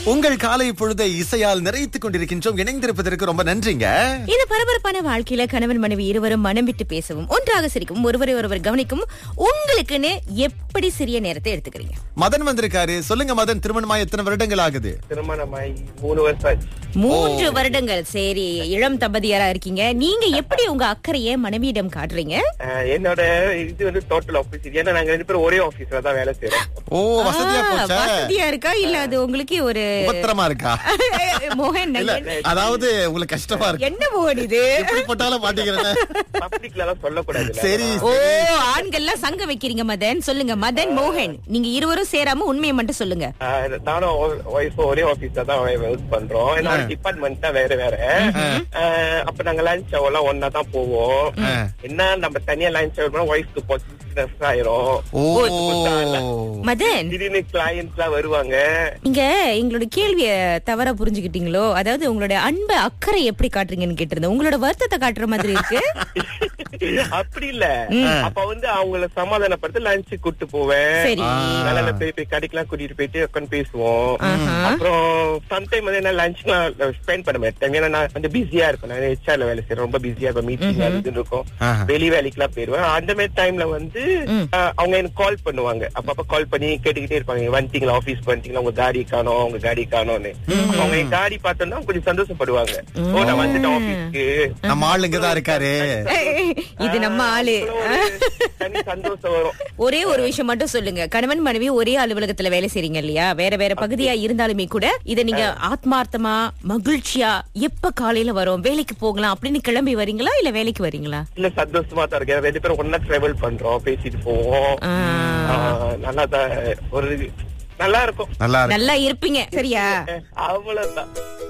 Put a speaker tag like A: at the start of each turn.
A: உங்கள் காலை பொழுதை இசையால் நிறைத்துக் கொண்டிருக்கின்றோம். இணைந்திருப்பதற்கு ரொம்ப நன்றிங்க.
B: இந்த பரபரப்பான வாழ்க்கையில கணவன் மனைவி இருவரும் மனம் விட்டு பேசவும், ஒன்றாக சிரிக்கும், ஒருவரை ஒருவர் கவனிக்கும், உங்களுக்குன்னு எப்படி சிறிய நேரத்தை எடுத்துக்கிறீங்க?
A: மதன் வந்திருக்காரு. சொல்லுங்க மதன், திருமணமாய் எத்தனை வருடங்கள் ஆகுது?
C: திருமணமாய் 3 வருஷம் ஆச்சு.
B: 3 வருடங்கள். சரி, இளம் தம்பதியரா இருக்கீங்க. நீங்க எப்படி உங்க அக்கறையை மனைவியிடம் காட்டுறீங்க?
C: என்னோட இது வந்து டோட்டல் ஆபீஸ். ஏன்னா நாங்க 2 பேரும் ஒரே ஆபீஸ்ல தான் வேலை செய்யறோம்.
A: ஓ, வசதியா போச்சா?
B: வசதியா இருக்கா இல்ல அது உங்களுக்கு ஒரு
A: உபத்திரமா இருக்கா?
B: மோகன்,
A: இல்ல, அதாவது உங்களுக்கு கஷ்டமா இருக்கு.
B: என்ன மோகன் இது?
A: எப்படி போட்டாலும் மாட்டிக்கிறேன்.
C: பப்ளிக்ல எல்லாம் சொல்லக்கூடாது.
A: சரி.
B: ஓ, ஆண்கள்லாம் சங்கம் வைக்கிறீங்க மதன். சொல்லுங்க மதன், மோகன், நீங்க இருவரும் சேராம உண்மையை மட்டும் சொல்லுங்க.
C: நானும் ஒய்ஃப் ஒரே ஆபீஸ்ல தான் ஒர்க் பண்றோம். என்னோட டிபார்ட்மெண்ட் தான் வேற வேற. அப்ப நாங்க லஞ்ச் எல்லாம் ஒன்னா தான் போவோம். என்ன நம்ம தனியா லஞ்ச் பண்ணா ஒய்ஃப்க்கு பொசிஷன் ஆயிரும்.
B: மதன்,
C: திடீர்னு கிளையண்ட்ஸ் எல்லாம் வருவாங்க.
B: நீங்க எங்களோட கேள்விய தவறா புரிஞ்சுக்கிட்டீங்களோ? அதாவது உங்களோட அன்பு அக்கறை எப்படி காட்டுறீங்கன்னு கேட்டிருந்தேன். உங்களோட வருத்தத்தை காட்டுற மாதிரி இருக்கு.
C: அப்படி இல்ல. அப்ப வந்து அவங்கள சமாதானப்படுத்த லஞ்ச் கூட்டு போவேன்.
B: சரி.
C: நல்ல போய் கடைக்கெல்லாம் கூட்டிட்டு போயிட்டு உட்காந்து பேசுவோம். அப்புறம் சம்டைம் வந்து என்ன லஞ்ச்லாம் ஸ்பெண்ட் பண்ண மாட்டேன். ஏன்னா நான் வந்து பிஸியா இருப்பேன். நான் ஹெச்ஆர்ல வேலை செய்யறேன். ரொம்ப பிஸியா இருப்பேன். மீட்டிங் அது இருக்கும். வெளி வேலைக்கு எல்லாம் போயிருவேன். அந்த மாதிரி டைம்ல வந்து அவங்க எனக்கு கால் பண்ணுவாங்க. அப்பப்ப கால் பண்ணி கேட்டுக்கிட்டே இருப்பாங்க, வந்துட்டீங்களா, ஆபீஸ் வந்துட்டீங்களா, உங்க காடி காணோம், உங்க காடி காணோம்னு. அவங்க என் காடி பார்த்தோம்னா கொஞ்சம் சந்தோஷப்படுவாங்க. ஓ, நான் வந்துட்டேன் ஆபீஸ்க்கு,
A: நம்ம ஆளு இங்கதான் இருக்காரு,
B: இது நம்ம ஆளு.
C: தனி சந்தோஷம் வரும்.
B: ஒரே ஒரு விஷயம் மட்டும் சொல்லுங்க. கணவன் மனைவி ஒரே அலுவலகத்துல வேலை செய்றீங்க இல்லையா? வேற வேற பகுதியா இருந்தாலுமே கூட இத நீங்க ஆத்மார்த்தமா மகிழ்ச்சியா எப்ப காலையில வரும், வேலைக்கு போகலாம் அப்படின்னு கிளம்பி வரீங்களா இல்ல வேலைக்கு வரீங்களா?
C: இல்ல, சந்தோஷமா தான் இருக்கு. 2 பேரும் ஒன்னா டிராவல் பண்றோம், பேசிட்டு போவோம். நல்லா தான் ஒரு நல்லா இருக்கும்.
A: நல்லா
B: நல்லா இருப்பீங்க. சரியா?
C: அவ்வளவுதான்.